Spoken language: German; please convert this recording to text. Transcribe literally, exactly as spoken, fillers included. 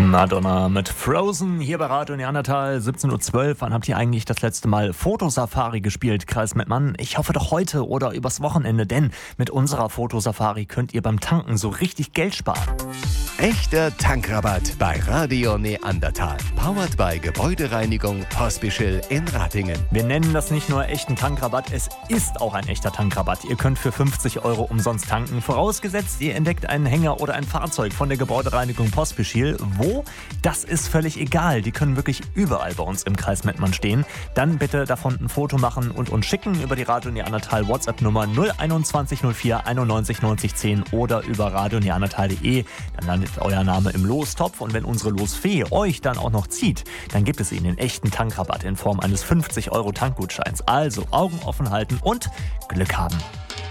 Madonna mit Frozen hier bei Radio Neandertal, siebzehn Uhr zwölf. Wann habt ihr eigentlich das letzte Mal Fotosafari gespielt, Kreis Mettmann? Ich hoffe doch heute oder übers Wochenende, denn mit unserer Fotosafari könnt ihr beim Tanken so richtig Geld sparen. Echter Tankrabatt bei Radio Neandertal. Powered by Gebäudereinigung Pospischl in Ratingen. Wir nennen das nicht nur echten Tankrabatt, es ist auch ein echter Tankrabatt. Ihr könnt für fünfzig Euro umsonst tanken, vorausgesetzt ihr entdeckt einen Hänger oder ein Fahrzeug von der Gebäudereinigung Pospischl. Wo? Das ist völlig egal. Die können wirklich überall bei uns im Kreis Mettmann stehen. Dann bitte davon ein Foto machen und uns schicken über die Radio Neandertal WhatsApp-Nummer null einundzwanzig null vier einundneunzig neunzig zehn oder über radio neandertal punkt de. Dann landet euer Name im Lostopf und wenn unsere Losfee euch dann auch noch zieht, dann gibt es Ihnen den echten Tankrabatt in Form eines fünfzig Euro Tankgutscheins. Also Augen offen halten und Glück haben.